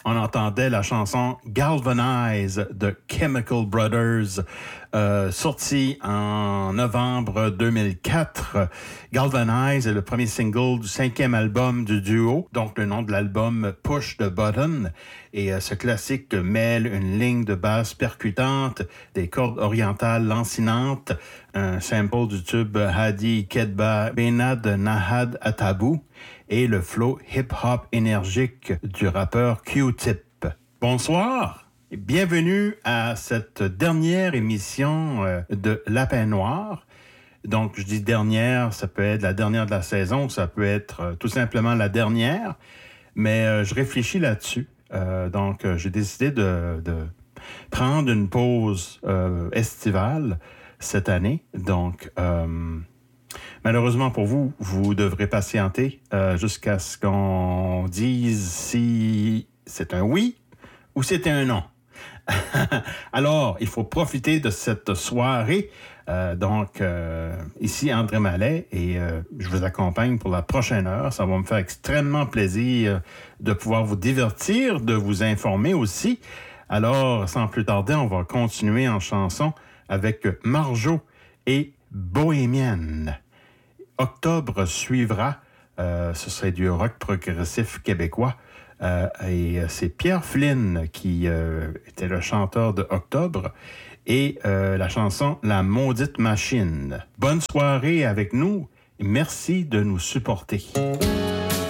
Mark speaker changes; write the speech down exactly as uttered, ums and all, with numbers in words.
Speaker 1: on entendait la chanson Galvanize de Chemical Brothers, euh, sortie en novembre deux mille quatre. Galvanize est le premier single du cinquième album du duo, donc le nom de l'album Push the Button. Et euh, ce classique mêle une ligne de basse percutante, des cordes orientales lancinantes, un sample du tube Hadi Kedba Benad Nahad Atabu et le flow hip-hop énergique du rappeur Q-Tip. Bonsoir et bienvenue à cette dernière émission euh, de Lapin Noir. Donc, je dis dernière, ça peut être la dernière de la saison, ça peut être euh, tout simplement la dernière, mais euh, je réfléchis là-dessus. Euh, donc, euh, j'ai décidé de, de prendre une pause euh, estivale cette année. Donc, euh, malheureusement pour vous, vous devrez patienter euh, jusqu'à ce qu'on dise si c'est un oui ou c'est un non. Alors, il faut profiter de cette soirée. Euh, donc, euh, ici André Mallet et euh, je vous accompagne pour la prochaine heure. Ça va me faire extrêmement plaisir de pouvoir vous divertir, de vous informer aussi. Alors, sans plus tarder, on va continuer en chanson avec Marjo et Bohémienne. Octobre suivra. Euh, ce serait du rock progressif québécois. Euh, et c'est Pierre Flynn qui euh, était le chanteur de Octobre et euh, la chanson La Maudite Machine. Bonne soirée avec nous et merci de nous supporter.